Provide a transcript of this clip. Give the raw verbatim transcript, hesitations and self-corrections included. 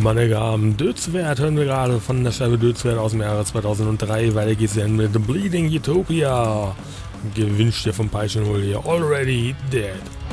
Meine Damen, Dödswert hören wir gerade von der Scheibe Dödswert aus dem Jahre zweitausenddrei. Weiter geht's dann mit The Bleeding Utopia. Gewünscht dir vom Peitschenhol hier. Already Dead.